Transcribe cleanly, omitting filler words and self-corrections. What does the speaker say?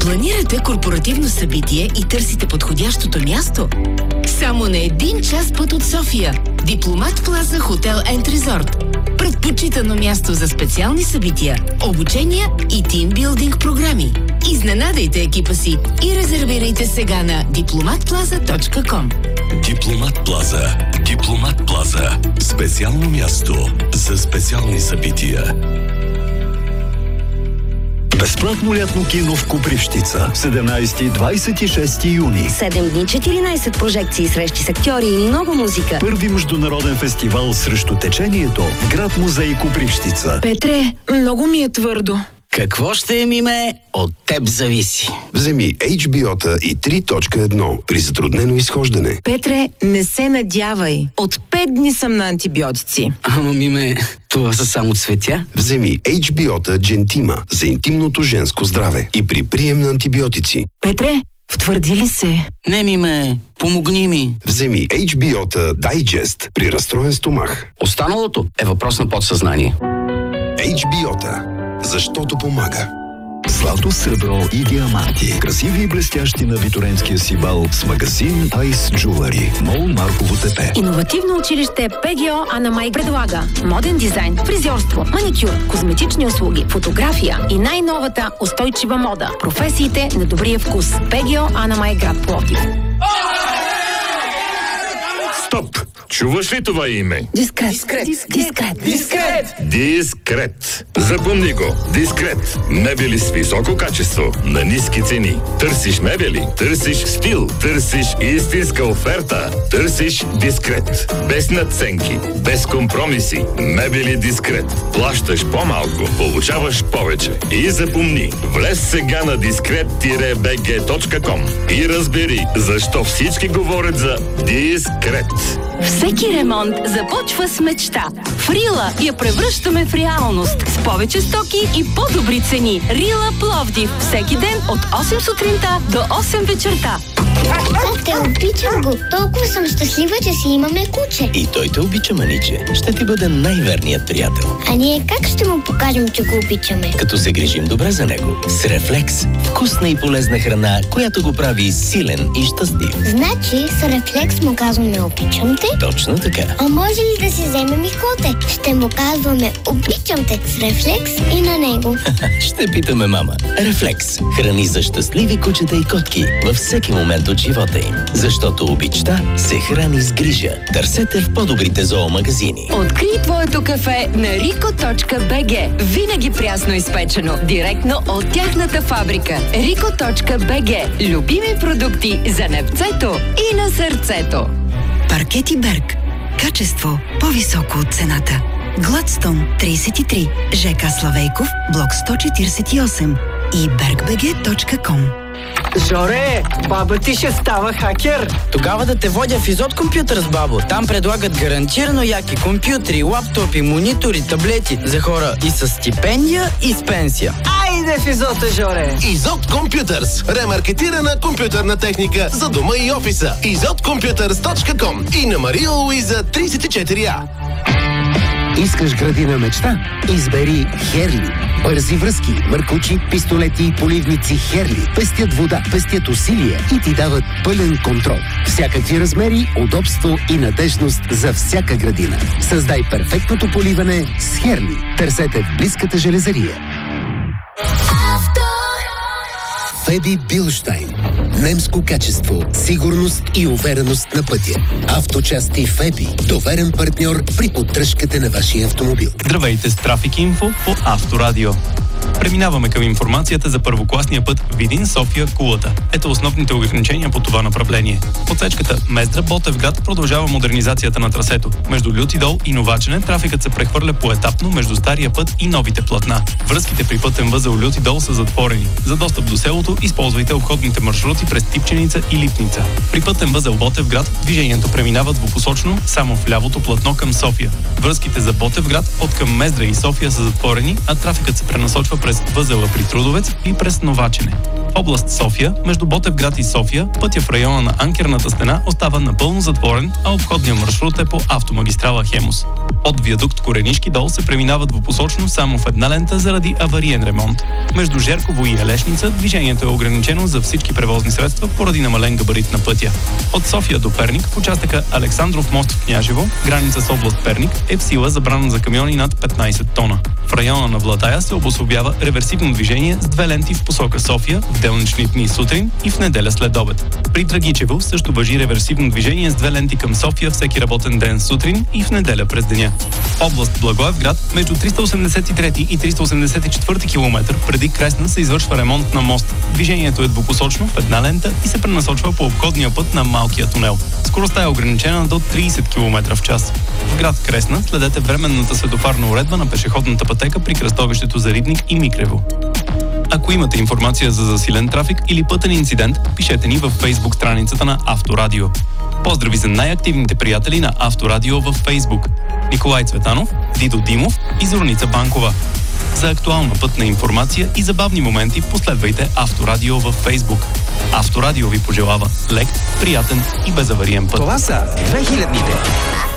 Планирате корпоративно събитие и търсите подходящото място? Само на 1 час път от София. Дипломат Плаза Хотел енд Резорт. Предпочитано място за специални събития, обучения и тимбилдинг програми. Изненадайте екипа си и резервирайте сега на diplomatplaza.com. Дипломат Плаза. Дипломат Плаза. Специално място за специални събития. Безплатно лятно кино в Копривщица. 17-26 юни. 7 дни, 14 прожекции, срещи с актьори и много музика. Първи международен фестивал срещу течението в град музей Копривщица. Петре, много ми е твърдо. Какво ще е, миме? От теб зависи. Вземи HBO-та и 3.1 при затруднено изхождане. Петре, не се надявай. От 5 дни съм на антибиотици. Ама, миме, това са само цветя. Вземи HBO-та Gentima за интимното женско здраве и при прием на антибиотици. Петре, втвърди ли се? Не, миме, помогни ми. Вземи HBO-та Digest при разстроен стомах. Останалото е въпрос на подсъзнание. HBO-та. Защото помага. Злато, сребро и диаманти. Красиви и блестящи на Виторенския си бал с магазин Ice Jewelry. Мол Марково ТП. Иновативно училище ПГО Ана Май предлага моден дизайн, фризьорство, маникюр, козметични услуги, фотография и най-новата устойчива мода. Професиите на добрия вкус. ПГО Ана Май, град Пловдив. Стоп! Чуваш ли това име? Дискрет. Запомни го. Дискрет. Мебели с високо качество, на ниски цени. Търсиш мебели, търсиш стил, търсиш истинска оферта. Търсиш Дискрет. Без надценки, без компромиси. Мебели Дискрет. Плащаш по-малко, получаваш повече. И запомни, влез сега на discret-bg.com и разбери защо всички говорят за Дискрет. Всеки ремонт започва с мечта. В Рила я превръщаме в реалност. С повече стоки и по-добри цени. Рила Пловдив. Всеки ден от 8 сутринта до 8 вечерта. Как те обичам го. Толкова съм щастлива, че си имаме куче. И той те обича, маниче. Ще ти бъде най-верният приятел. А ние как ще му покажем, че го обичаме? Като се грижим добре за него. С Рефлекс. Вкусна и полезна храна, която го прави силен и щастлив. Значи с Рефлекс му казваме обичам те? Точно така. А може ли да си вземем и коте? Ще му казваме обичам те с Рефлекс и на него. Ще питаме мама. Рефлекс. Храни за щастливи кучета и котки във всеки момент от живота им. Защото обичта се храни с грижа. Търсете в по-добрите зоомагазини. Открий твоето кафе на rico.bg. Винаги прясно изпечено. Директно от тяхната фабрика. rico.bg. Любими продукти за непцето и на сърцето. Паркети Берг. Качество по-високо от цената. Гладстон 33. ЖК Славейков, блок 148 и bergbg.com. Жоре, баба ти ще става хакер. Тогава да те водя в Изот Компютър с бабо. Там предлагат гарантирано яки компютри, лаптопи, монитори, таблети за хора и с стипендия, и с пенсия. Айде в Изота, Жоре! Изот Компютърс. Ремаркетирана компютърна техника за дома и офиса. izotcomputers.com и на Мария Луиза 34А. Искаш градина мечта? Избери Херли. Бързи връзки, мъркучи, пистолети и поливници Херли пестят вода, пестят усилия и ти дават пълен контрол. Всякакви размери, удобство и надежност за всяка градина. Създай перфектното поливане с Херли. Търсете в близката железария. Феби Билштайн. Немско качество, сигурност и увереност на пътя. Авточасти Феби. Доверен партньор при поддръжката на вашия автомобил. Здравейте с Трафик Инфо по Авторадио. Преминаваме към информацията за първокласния път Видин-София-Кулата. Ето основните ограничения по това направление. Отсечката Мездра-Ботевград продължава модернизацията на трасето. Между Люти дол и Новачене трафикът се прехвърля поетапно между стария път и новите платна. Връзките при пътен възел Люти дол са затворени. За достъп до селото използвайте обходните маршрути през Типченица и Липница. При пътен възел Ботевград движението преминава двупосочно само в лявото платно към София. Връзките за Ботевград от към Мездра и София са затворени, а трафикът се пренасочва през възела при Трудовец и през Новачене. В област София, между Ботевград и София, пътя в района на Анкерната стена остава напълно затворен, а обходният маршрут е по автомагистрала Хемус. От виадукт Коренишки дол се преминава двупосочно само в една лента заради авариен ремонт. Между Жерково и Елешница движението е ограничено за всички превозни средства поради намален габарит на пътя. От София до Перник в участъка Александров мост в Княжево, граница с област Перник, е в сила забрана за камиони над 15 тона. В района на Владая се обособява реверсивно движение с 2 ленти в посока София в делнични дни сутрин и в неделя след обед. При Драгичево също важи реверсивно движение с 2 ленти към София всеки работен ден сутрин и в неделя през деня. В област Благоевград между 383 и 384 км преди Кресна се извършва ремонт на мост. Движението е двупосочно в една лента и се пренасочва по обходния път на малкия тунел. Скоростта е ограничена до 30 км в час. В град Кресна следете временната светофарна уредба на пешеходната пътека при кръстовището за Рибник и Микрево. Ако имате информация за засилен трафик или пътен инцидент, пишете ни във Facebook страницата на Авторадио. Поздрави за най-активните приятели на Авторадио във Facebook: Николай Цветанов, Дидо Димов и Зорница Банкова. За актуална пътна информация и забавни моменти последвайте Авторадио във Facebook. Авторадио ви пожелава лек, приятен и безавариен път. Това са 2000-ните.